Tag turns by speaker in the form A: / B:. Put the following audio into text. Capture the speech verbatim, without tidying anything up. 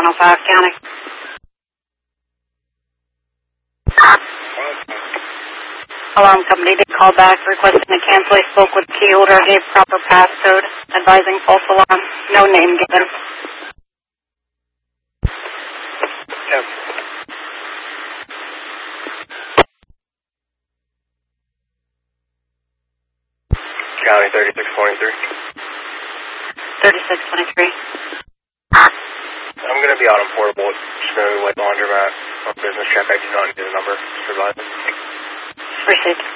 A: one oh five County. Alarm company did call back requesting a cancel. I spoke with the key holder, gave proper passcode, advising false alarm. No name given.
B: Yep. County thirty-six twenty-three.
A: thirty-six twenty-three.
B: I'm going to be out on portable. Just going to be like laundromat on business check. I do not need the number. Just advise.
A: Received.